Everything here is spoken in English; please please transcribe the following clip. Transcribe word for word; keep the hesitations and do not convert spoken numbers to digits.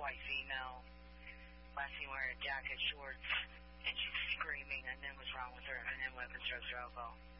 white female, last seen wearing a jacket, shorts, and she's screaming, and then what's wrong with her, and then weapons, drugs, or alcohol.